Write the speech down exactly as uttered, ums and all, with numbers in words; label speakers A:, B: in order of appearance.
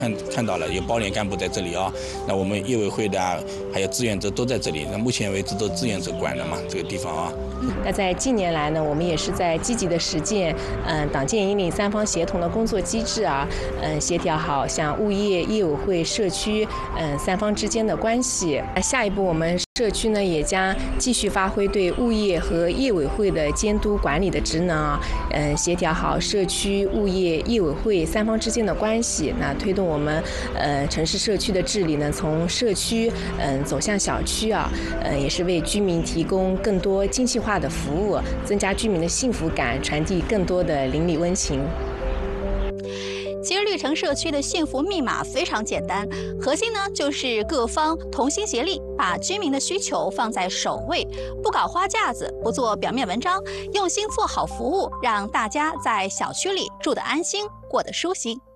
A: 看看到了有保联干部在这里啊，那我们业委会的啊，还有志愿者都在这里。那目前为止都志愿者管的嘛，这个地方啊。
B: 那在近年来呢，我们也是在积极的实践，嗯，党建引领三方协同的工作机制啊，嗯，协调好像物业、业委会、社区，嗯，三方之间的关系。下一步我们社区呢也将继续发挥对物业和业委会的监督管理的职能啊，嗯，协调好社区、物业、业委会三方之间的关系，那推动我们呃城市社区的治理呢，从社区嗯走向小区啊，呃也是为居民提供更多精细化的服务，增加居民的幸福感，传递更多的邻里温情。
C: 其实绿城社区的幸福密码非常简单，核心呢就是各方同心协力，把居民的需求放在首位，不搞花架子，不做表面文章，用心做好服务，让大家在小区里住得安心，过得舒心。